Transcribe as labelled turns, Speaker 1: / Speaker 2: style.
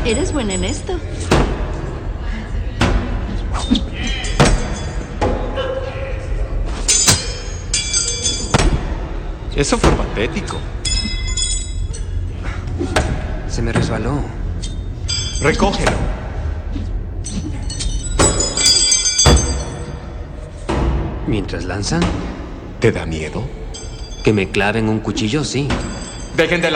Speaker 1: Eres buena en esto.
Speaker 2: Eso fue patético.
Speaker 3: Se me resbaló.
Speaker 2: Recógelo.
Speaker 3: Mientras lanzan,
Speaker 2: ¿Te da miedo?
Speaker 3: que me claven un cuchillo, sí.
Speaker 2: Dejen de